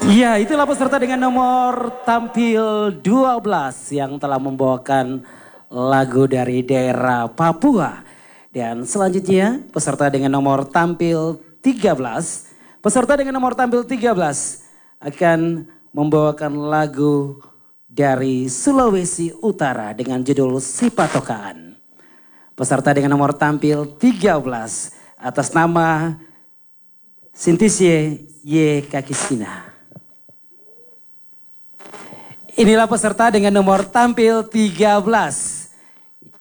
Iya, itulah peserta dengan nomor tampil 12 yang telah membawakan lagu dari daerah Papua. Dan selanjutnya peserta dengan nomor tampil 13. Peserta dengan nomor tampil 13 akan membawakan lagu dari Sulawesi Utara dengan judul Si Patokan. Peserta dengan nomor tampil 13 atas nama Sintisie Y Kakisina. Inilah peserta dengan nomor tampil 13.